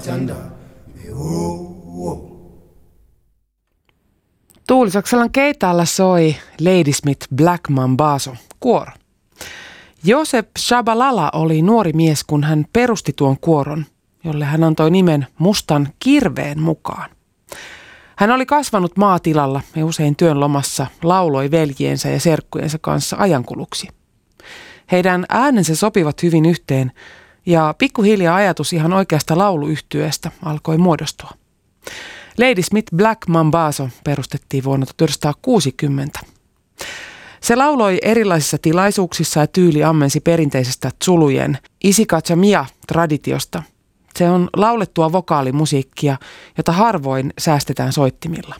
Tuulisaksalan keitaalla soi Ladysmith Black Mambazo kuoro. Josep Shabalala oli nuori mies, kun hän perusti tuon kuoron, jolle hän antoi nimen Mustan kirveen mukaan. Hän oli kasvanut maatilalla ja usein työn lomassa lauloi veljiensä ja serkkujensa kanssa ajankuluksi. Heidän äänensä sopivat hyvin yhteen ja pikkuhiljaa ajatus ihan oikeasta lauluyhtyeestä alkoi muodostua. Ladysmith Black Mambazo perustettiin vuonna 1960. Se lauloi erilaisissa tilaisuuksissa ja tyyli ammensi perinteisestä Zulujen Isikatsamia-traditiosta. Se on laulettua vokaalimusiikkia, jota harvoin säästetään soittimilla.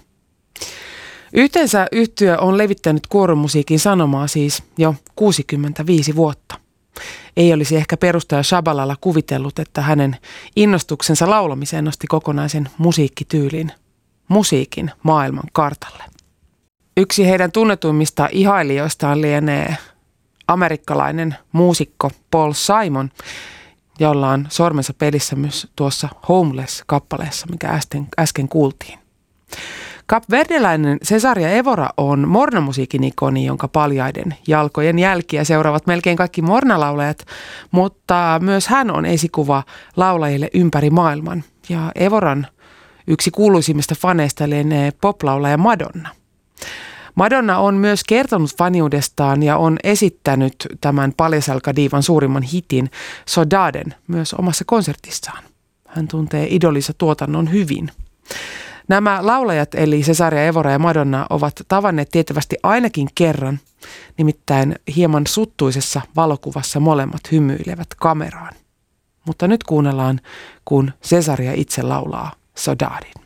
Yhteensä yhtye on levittänyt kuoromusiikin sanomaa siis jo 65 vuotta. Ei olisi ehkä perustaja Shabalala kuvitellut, että hänen innostuksensa laulamiseen nosti kokonaisen musiikkityylin, musiikin maailman kartalle. Yksi heidän tunnetuimmista ihailijoistaan lienee amerikkalainen muusikko Paul Simon, jolla on sormensa pelissä myös tuossa Homeless-kappaleessa, mikä äsken kuultiin. Kapverdeläinen Cesaria Evora on mornamusiikin ikoni, jonka paljaiden jalkojen jälkiä seuraavat melkein kaikki mornalaulajat, mutta myös hän on esikuva laulajille ympäri maailman. Ja Evoran yksi kuuluisimmista faneista lienee poplaulaja Madonna. Madonna on myös kertonut faniudestaan ja on esittänyt tämän paljasalkadiivan suurimman hitin Sodaden myös omassa konsertissaan. Hän tuntee idolinsa tuotannon hyvin. Nämä laulajat eli Cesaria Evora ja Madonna ovat tavanneet tietävästi ainakin kerran, nimittäin hieman suttuisessa valokuvassa molemmat hymyilevät kameraan. Mutta nyt kuunnellaan, kun Cesaria itse laulaa Sodadin.